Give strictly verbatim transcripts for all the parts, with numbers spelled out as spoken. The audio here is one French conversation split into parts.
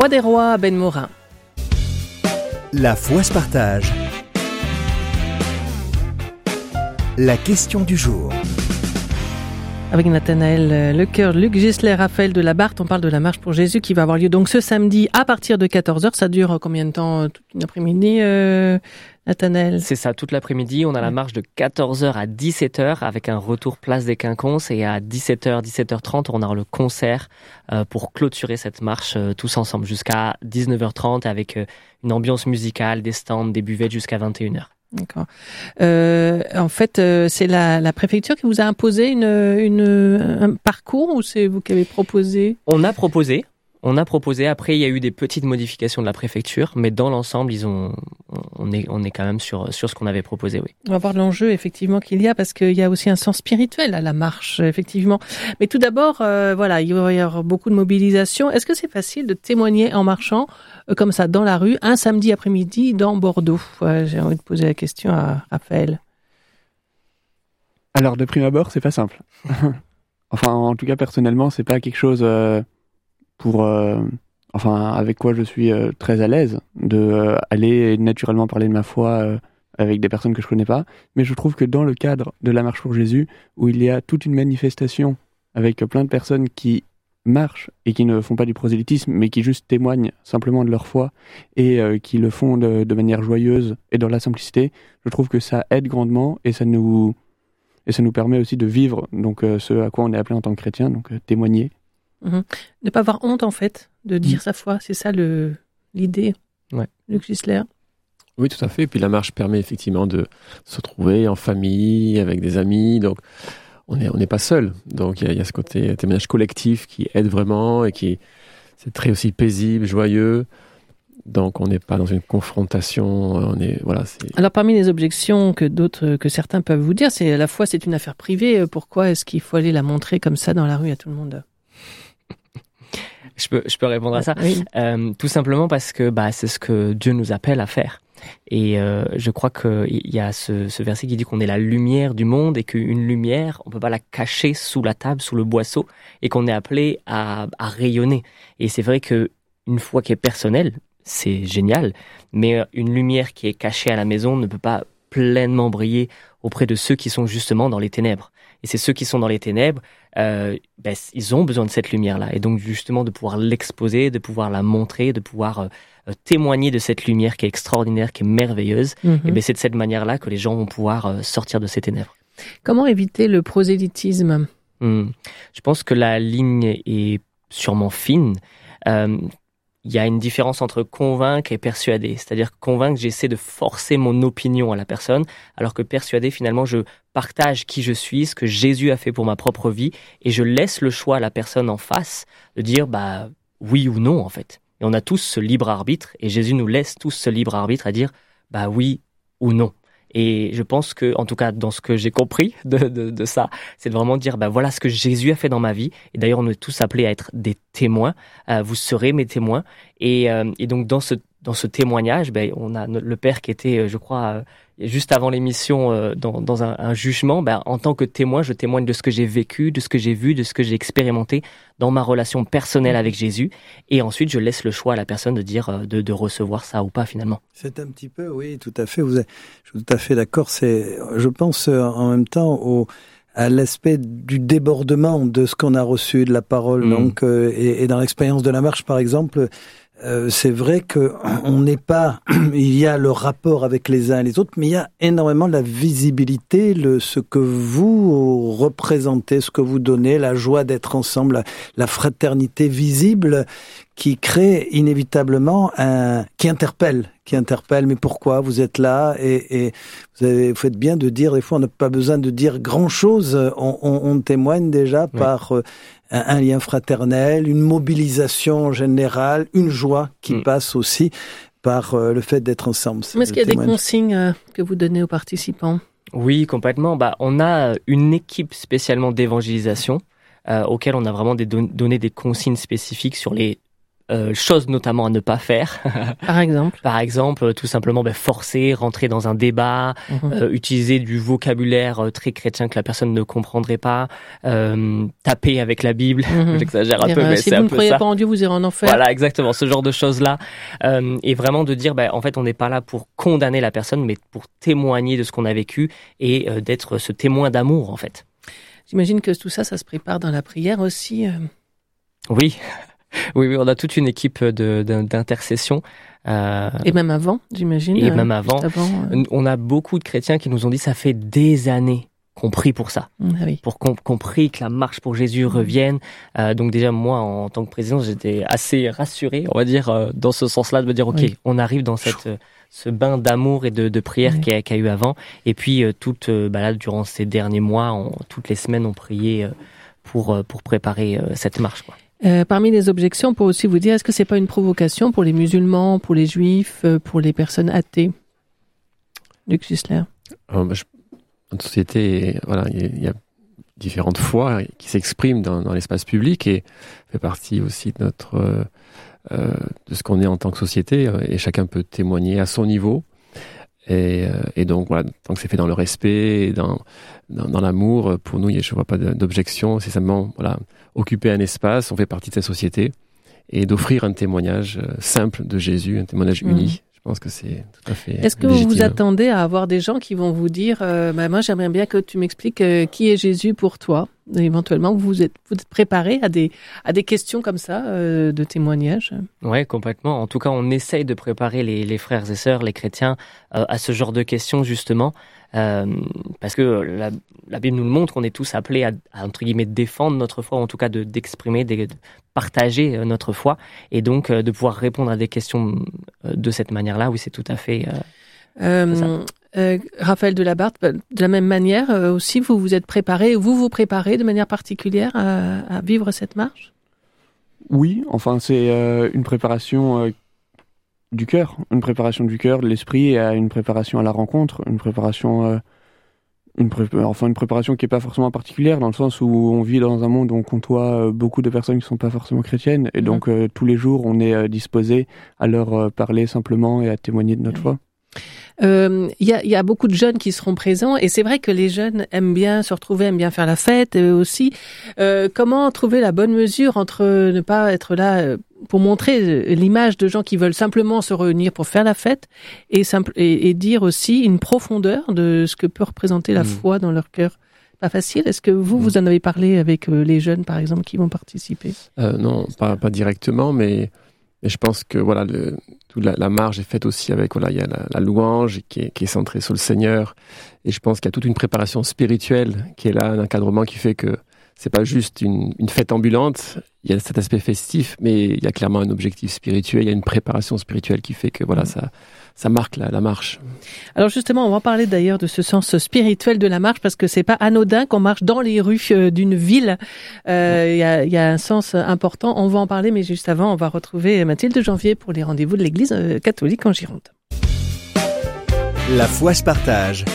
Roi des Rois, Ben Morin. La foi se partage. La question du jour. Avec Nathanaël Lecœur, Luc Gisler, Raphaël de la Barthe, on parle de la marche pour Jésus qui va avoir lieu donc ce samedi à partir de quatorze heures. Ça dure combien de temps? Toute une après-midi, euh, Nathanaël? C'est ça, toute l'après-midi. On a la marche de quatorze heures à dix-sept heures avec un retour place des Quinconces. Et à dix-sept heures, dix-sept heures trente, on aura le concert euh, pour clôturer cette marche euh, tous ensemble jusqu'à dix-neuf heures trente avec euh, une ambiance musicale, des stands, des buvettes jusqu'à vingt et une heures. D'accord. Euh, en fait, euh, c'est la, la préfecture qui vous a imposé une, une, un parcours ou c'est vous qui avez proposé? On a proposé. On a proposé. Après, il y a eu des petites modifications de la préfecture, mais dans l'ensemble, ils ont, on est, on est quand même sur, sur ce qu'on avait proposé, oui. On va voir l'enjeu, effectivement, qu'il y a, parce qu'il y a aussi un sens spirituel à la marche, effectivement. Mais tout d'abord, euh, voilà, il va y avoir beaucoup de mobilisation. Est-ce que c'est facile de témoigner en marchant, euh, comme ça, dans la rue, un samedi après-midi, dans Bordeaux? Ouais, j'ai envie de poser la question à Raphaël. Alors, de prime abord, c'est pas simple. Enfin, en tout cas, personnellement, c'est pas quelque chose... Euh... pour euh, enfin avec quoi je suis euh, très à l'aise de euh, aller naturellement parler de ma foi euh, avec des personnes que je connais pas, mais je trouve que dans le cadre de la marche pour Jésus, où il y a toute une manifestation avec plein de personnes qui marchent et qui ne font pas du prosélytisme mais qui juste témoignent simplement de leur foi et euh, qui le font de, de manière joyeuse et dans la simplicité, je trouve que ça aide grandement et ça nous et ça nous permet aussi de vivre donc euh, ce à quoi on est appelé en tant que chrétien, donc euh, témoigner. Mmh. Ne pas avoir honte, en fait, de dire mmh. sa foi. C'est ça le, l'idée, ouais. Luc Gisler. Oui, tout à fait. Et puis la marche permet effectivement de se retrouver en famille, avec des amis. Donc, on n'est on n'est pas seul. Donc, il y, y a ce côté témoignage collectif qui aide vraiment et qui c'est très aussi paisible, joyeux. Donc, on n'est pas dans une confrontation. On est, voilà, c'est... Alors, parmi les objections que d'autres, que certains peuvent vous dire, c'est la foi, c'est une affaire privée. Pourquoi est-ce qu'il faut aller la montrer comme ça dans la rue à tout le monde? Je peux, je peux répondre à ça. Oui. Euh, tout simplement parce que bah, c'est ce que Dieu nous appelle à faire. Et euh, je crois qu'il y a ce, ce verset qui dit qu'on est la lumière du monde et qu'une lumière, on peut pas la cacher sous la table, sous le boisseau, et qu'on est appelé à, à rayonner. Et c'est vrai que une foi qui est personnelle, c'est génial, mais une lumière qui est cachée à la maison ne peut pas pleinement briller auprès de ceux qui sont justement dans les ténèbres. Et c'est ceux qui sont dans les ténèbres, euh, ben, ils ont besoin de cette lumière-là. Et donc justement de pouvoir l'exposer, de pouvoir la montrer, de pouvoir euh, témoigner de cette lumière qui est extraordinaire, qui est merveilleuse. Mm-hmm. Et ben, c'est de cette manière-là que les gens vont pouvoir euh, sortir de ces ténèbres. Comment éviter le prosélytisme? Hum, Je pense que la ligne est sûrement fine. Euh, Il y a une différence entre convaincre et persuader. C'est-à-dire que convaincre, j'essaie de forcer mon opinion à la personne, alors que persuader, finalement, je partage qui je suis, ce que Jésus a fait pour ma propre vie, et je laisse le choix à la personne en face de dire bah oui ou non, en fait. Et on a tous ce libre arbitre, et Jésus nous laisse tous ce libre arbitre à dire bah oui ou non. Et je pense que, en tout cas, dans ce que j'ai compris de, de, de ça, c'est de vraiment dire, bah voilà ce que Jésus a fait dans ma vie. Et d'ailleurs, on est tous appelés à être des témoins. Euh, vous serez mes témoins. Et, euh, et donc, dans ce, dans ce témoignage, ben, on a le père qui était, je crois, euh, juste avant l'émission, euh, dans, dans un, un jugement. Ben, en tant que témoin, je témoigne de ce que j'ai vécu, de ce que j'ai vu, de ce que j'ai expérimenté dans ma relation personnelle avec Jésus. Et ensuite, je laisse le choix à la personne de dire, euh, de, de recevoir ça ou pas, finalement. C'est un petit peu, oui, tout à fait. Vous êtes, je suis tout à fait d'accord. C'est, je pense en même temps au, à l'aspect du débordement de ce qu'on a reçu de la parole. Mmh. Donc, euh, et, et dans l'expérience de la marche, par exemple, euh, c'est vrai que on n'est pas, il y a le rapport avec les uns et les autres, mais il y a énormément la visibilité, le, ce que vous représentez, ce que vous donnez, la joie d'être ensemble, la, la fraternité visible qui crée inévitablement un, qui interpelle, qui interpelle, mais pourquoi vous êtes là? Et, et vous, avez, vous faites bien de dire, des fois on n'a pas besoin de dire grand chose, on, on, on témoigne déjà oui. par euh, un, un lien fraternel, une mobilisation générale, une joie qui mmh. passe aussi par euh, le fait d'être ensemble. Mais est-ce qu'il y a témoignage. Des consignes euh, que vous donnez aux participants? Oui, complètement. Bah, on a une équipe spécialement d'évangélisation euh, auquel on a vraiment des don- donné des consignes spécifiques sur les euh, choses notamment à ne pas faire. Par exemple. Par exemple, tout simplement ben, forcer, rentrer dans un débat, mmh. euh, utiliser du vocabulaire très chrétien que la personne ne comprendrait pas, euh, taper avec la Bible. Mmh. J'exagère un dire, peu, mais si c'est un peu ça. Si vous ne croyez pas en Dieu, vous irez en enfer. Voilà, exactement, ce genre de choses-là. Euh, et vraiment de dire, ben, en fait, on n'est pas là pour condamner la personne, mais pour témoigner de ce qu'on a vécu et euh, d'être ce témoin d'amour, en fait. J'imagine que tout ça, ça se prépare dans la prière aussi. Euh... Oui. Oui, oui, on a toute une équipe de, de, d'intercession. Euh, et même avant, j'imagine. Et euh, même avant. avant euh... On a beaucoup de chrétiens qui nous ont dit ça fait des années qu'on prie pour ça. Ah oui. Pour qu'on, qu'on prie que la marche pour Jésus revienne. Euh, donc déjà, moi, en, en tant que président, j'étais assez rassuré, on va dire, euh, dans ce sens-là, de me dire, OK, oui. on arrive dans cette, euh, ce bain d'amour et de, de prière oui. qu'il y a, qu'il y a eu avant. Et puis, euh, toute, euh, bah là, durant ces derniers mois, on, toutes les semaines, on priait euh, pour, euh, pour préparer euh, cette marche, quoi. Euh, parmi les objections, on peut aussi vous dire, est-ce que c'est pas une provocation pour les musulmans, pour les juifs, euh, pour les personnes athées? Luc Gisler. Euh, bah, je... Notre société, voilà, il y a différentes foi qui s'expriment dans, dans l'espace public et fait partie aussi de notre, euh, euh, de ce qu'on est en tant que société. Et chacun peut témoigner à son niveau. Et, et donc, voilà, tant que c'est fait dans le respect, et dans, dans, dans l'amour, pour nous, je ne vois pas d'objection. C'est simplement, voilà, occuper un espace, on fait partie de cette société, et d'offrir un témoignage simple de Jésus, un témoignage mmh. uni. Je pense que c'est tout à fait Est-ce que légitime. Vous vous attendez à avoir des gens qui vont vous dire euh, bah, moi, j'aimerais bien que tu m'expliques euh, qui est Jésus pour toi? Et éventuellement, vous êtes, vous êtes préparé à des, à des questions comme ça, euh, de témoignages? Oui, complètement. En tout cas, on essaye de préparer les, les frères et sœurs, les chrétiens, euh, à ce genre de questions, justement. Euh, parce que la, la Bible nous le montre, on est tous appelés à, à entre guillemets défendre notre foi, ou en tout cas de, d'exprimer, de, de partager euh, notre foi, et donc euh, de pouvoir répondre à des questions euh, de cette manière-là. Oui, c'est tout à fait. Euh, euh, euh, Raphaël Delabarthe, de la même manière euh, aussi, vous vous êtes préparé, vous vous préparez de manière particulière à, à vivre cette marche? Oui, enfin c'est euh, une préparation. Euh, du cœur, une préparation du cœur, de l'esprit, et à une préparation à la rencontre, une préparation, euh, une pré- enfin une préparation qui est pas forcément particulière, dans le sens où on vit dans un monde où on côtoie euh, beaucoup de personnes qui sont pas forcément chrétiennes, et donc euh, tous les jours on est euh, disposé à leur euh, parler simplement et à témoigner de notre foi. Il euh, y, a, y a beaucoup de jeunes qui seront présents, et c'est vrai que les jeunes aiment bien se retrouver, aiment bien faire la fête euh, aussi. Euh, comment trouver la bonne mesure entre ne pas être là euh, pour montrer l'image de gens qui veulent simplement se réunir pour faire la fête, et, simple, et, et dire aussi une profondeur de ce que peut représenter la mmh. foi dans leur cœur? Pas facile. Est-ce que vous, mmh. vous en avez parlé avec euh, les jeunes, par exemple, qui vont participer? euh, Non, pas, pas directement, mais, mais je pense que voilà, le, toute la, la marge est faite aussi avec, voilà, il y a la, la louange qui est, qui est centrée sur le Seigneur, et je pense qu'il y a toute une préparation spirituelle qui est là, un encadrement qui fait que c'est pas juste une, une fête ambulante. Il y a cet aspect festif, mais il y a clairement un objectif spirituel. Il y a une préparation spirituelle qui fait que voilà, ça, ça marque la, la marche. Alors justement, on va parler d'ailleurs de ce sens spirituel de la marche, parce que c'est pas anodin qu'on marche dans les rues d'une ville. Euh, il y a, il y a un sens important. On va en parler, mais juste avant, on va retrouver Mathilde Janvier pour les rendez-vous de l'Église catholique en Gironde. La foi se partage.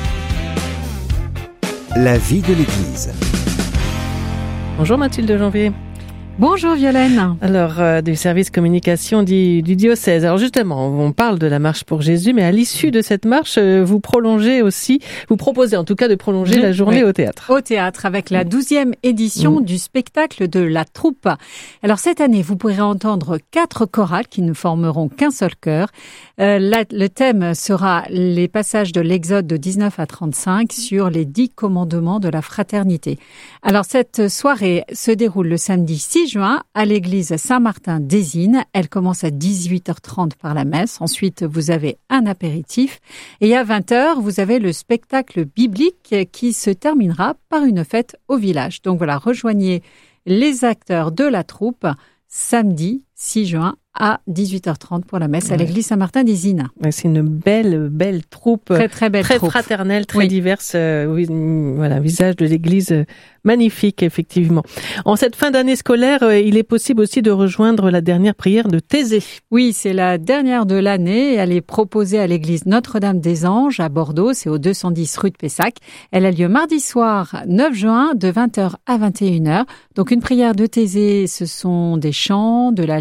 La vie de l'Église. Bonjour Mathilde Janvier. Bonjour Violaine. Alors, euh, du service communication du, du diocèse. Alors justement, on parle de la marche pour Jésus, mais à l'issue de cette marche, euh, vous prolongez aussi, vous proposez en tout cas de prolonger mmh, la journée oui. au théâtre. Au théâtre, avec la douzième édition mmh. du spectacle de La Troupe. Alors cette année, vous pourrez entendre quatre chorales qui ne formeront qu'un seul chœur. Euh, la, le thème sera les passages de l'Exode de dix-neuf à trente-cinq sur les dix commandements de la fraternité. Alors cette soirée se déroule le samedi six juin à l'église Saint-Martin-d'Ezines. Elle commence à dix-huit heures trente par la messe. Ensuite, vous avez un apéritif. Et à vingt heures, vous avez le spectacle biblique qui se terminera par une fête au village. Donc voilà, rejoignez les acteurs de la troupe samedi six juin à dix-huit heures trente pour la messe ouais. à l'église Saint-Martin-d'Ezines. Ouais, c'est une belle, belle troupe. Très, très belle très troupe. Très fraternelle, très oui. diverse. Euh, oui, voilà, visage de l'église euh, magnifique, effectivement. En cette fin d'année scolaire, euh, il est possible aussi de rejoindre la dernière prière de Thésée. Oui, c'est la dernière de l'année. Elle est proposée à l'église Notre-Dame-des-Anges à Bordeaux. C'est au deux cent dix rue de Pessac. Elle a lieu mardi soir, neuf juin, de vingt heures à vingt et une heures. Donc, une prière de Thésée, ce sont des chants, de la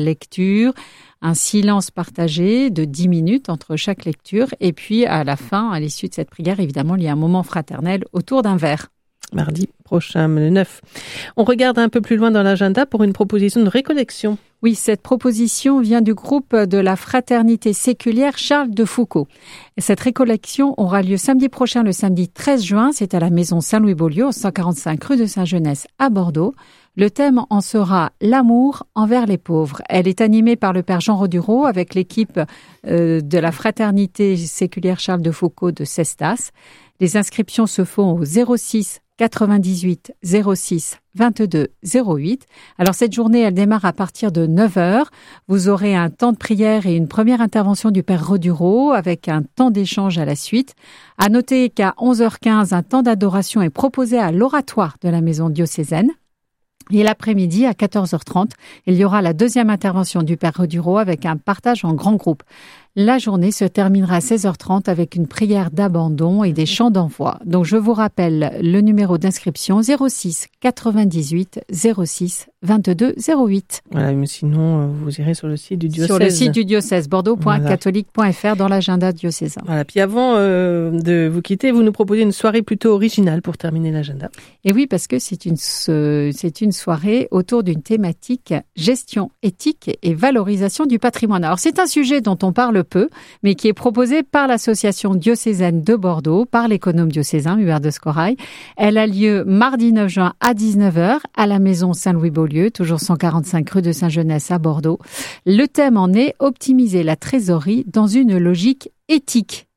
lecture, un silence partagé de dix minutes entre chaque lecture. Et puis, à la fin, à l'issue de cette prière, évidemment, il y a un moment fraternel autour d'un verre. Mardi prochain, le neuf. On regarde un peu plus loin dans l'agenda pour une proposition de récollection. Oui, cette proposition vient du groupe de la Fraternité séculière Charles de Foucauld. Et cette récollection aura lieu samedi prochain, le samedi treize juin. C'est à la maison Saint-Louis-Beaulieu, au cent quarante-cinq rue de Saint-Genès à Bordeaux. Le thème en sera l'amour envers les pauvres. Elle est animée par le père Jean Rodureau avec l'équipe euh, de la Fraternité séculière Charles de Foucauld de Cestas. Les inscriptions se font au zéro six quatre-vingt-dix-huit zéro six vingt-deux zéro huit. Alors cette journée, elle démarre à partir de neuf heures. Vous aurez un temps de prière et une première intervention du père Rodureau avec un temps d'échange à la suite. À noter qu'à onze heures quinze, un temps d'adoration est proposé à l'oratoire de la maison diocésaine. Et l'après-midi, à quatorze heures trente, il y aura la deuxième intervention du père Rodureau avec un partage en grand groupe. La journée se terminera à seize heures trente avec une prière d'abandon et des chants d'envoi. Donc, je vous rappelle le numéro d'inscription zéro six quatre-vingt-dix-huit zéro six vingt-deux zéro huit. Voilà, mais sinon, vous irez sur le site du diocèse. Sur le site du diocèse, bordeaux point catholique point f r dans l'agenda diocésain. Voilà, puis avant euh, de vous quitter, vous nous proposez une soirée plutôt originale pour terminer l'agenda. Et oui, parce que c'est une, c'est une soirée autour d'une thématique gestion éthique et valorisation du patrimoine. Alors, c'est un sujet dont on parle peu, mais qui est proposée par l'association diocésaine de Bordeaux, par l'économe diocésain Hubert de Scorail. Elle a lieu mardi neuf juin à dix-neuf heures à la maison Saint-Louis-Beaulieu, toujours cent quarante-cinq rue de Saint-Genès à Bordeaux. Le thème en est optimiser la trésorerie dans une logique éthique.